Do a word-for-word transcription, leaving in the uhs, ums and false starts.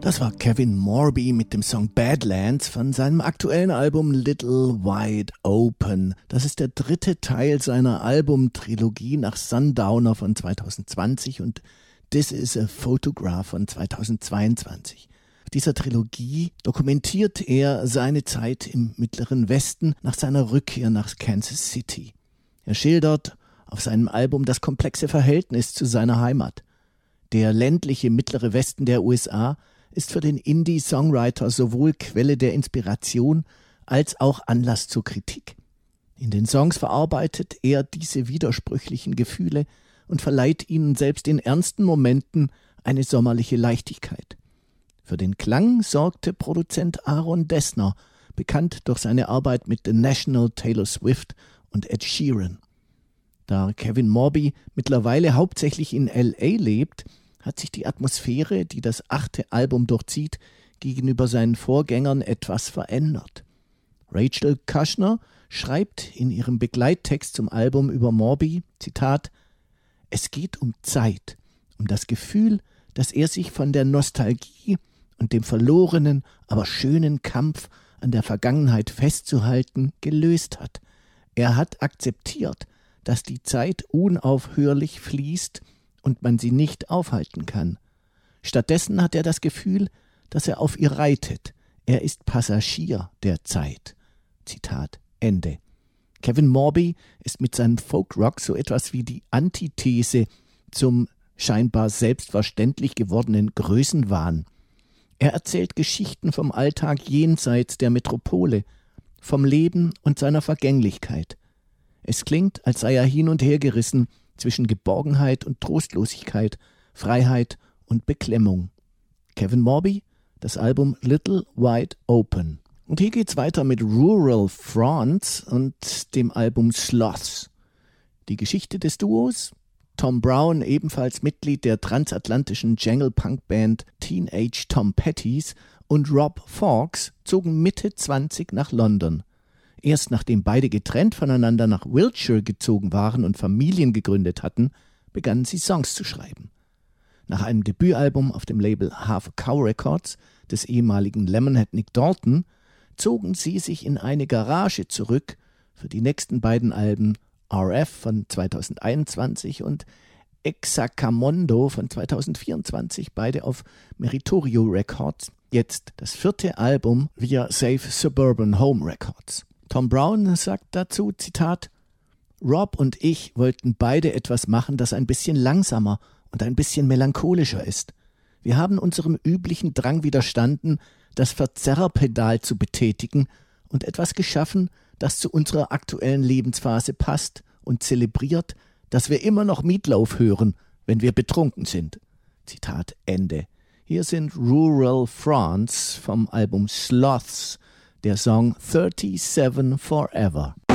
Das war Kevin Morby mit dem Song Badlands von seinem aktuellen Album Little Wide Open. Das ist der dritte Teil seiner Albumtrilogie nach Sundowner von zwanzig zwanzig und This is a Photograph von zwanzig zweiundzwanzig. Auf dieser Trilogie dokumentiert er seine Zeit im Mittleren Westen nach seiner Rückkehr nach Kansas City. Er schildert auf seinem Album das komplexe Verhältnis zu seiner Heimat. Der ländliche Mittlere Westen der U S A ist für den Indie-Songwriter sowohl Quelle der Inspiration als auch Anlass zur Kritik. In den Songs verarbeitet er diese widersprüchlichen Gefühle und verleiht ihnen selbst in ernsten Momenten eine sommerliche Leichtigkeit. Für den Klang sorgte Produzent Aaron Dessner, bekannt durch seine Arbeit mit The National, Taylor Swift und Ed Sheeran. Da Kevin Morby mittlerweile hauptsächlich in L A lebt, hat sich die Atmosphäre, die das achte Album durchzieht, gegenüber seinen Vorgängern etwas verändert. Rachel Kushner schreibt in ihrem Begleittext zum Album über Morby, Zitat, »Es geht um Zeit, um das Gefühl, dass er sich von der Nostalgie und dem verlorenen, aber schönen Kampf an der Vergangenheit festzuhalten, gelöst hat. Er hat akzeptiert, dass die Zeit unaufhörlich fließt und man sie nicht aufhalten kann. Stattdessen hat er das Gefühl, dass er auf ihr reitet. Er ist Passagier der Zeit.« Zitat Ende. Kevin Morby ist mit seinem Folkrock so etwas wie die Antithese zum scheinbar selbstverständlich gewordenen Größenwahn. Er erzählt Geschichten vom Alltag jenseits der Metropole, vom Leben und seiner Vergänglichkeit. Es klingt, als sei er hin und her gerissen zwischen Geborgenheit und Trostlosigkeit, Freiheit und Beklemmung. Kevin Morby, das Album Little Wide Open. Und hier geht's weiter mit Rural France und dem Album Sloths. Die Geschichte des Duos: Tom Brown, ebenfalls Mitglied der transatlantischen Jangle-Punk-Band Teenage Tom Petty's, und Rob Fawkes zogen Mitte zwanzig nach London. Erst nachdem beide getrennt voneinander nach Wiltshire gezogen waren und Familien gegründet hatten, begannen sie Songs zu schreiben. Nach einem Debütalbum auf dem Label Half a Cow Records des ehemaligen Lemonhead Nick Dalton zogen sie sich in eine Garage zurück für die nächsten beiden Alben R F von zwanzig einundzwanzig und Exacamondo von zwanzig vierundzwanzig, beide auf Meritorio Records, jetzt das vierte Album via Safe Suburban Home Records. Tom Brown sagt dazu, Zitat, »Rob und ich wollten beide etwas machen, das ein bisschen langsamer und ein bisschen melancholischer ist. Wir haben unserem üblichen Drang widerstanden, das Verzerrerpedal zu betätigen und etwas geschaffen, das zu unserer aktuellen Lebensphase passt und zelebriert, dass wir immer noch Meatloaf hören, wenn wir betrunken sind.« Zitat Ende. Hier sind Rural France vom Album Sloths, der Song thirty-seven Forever.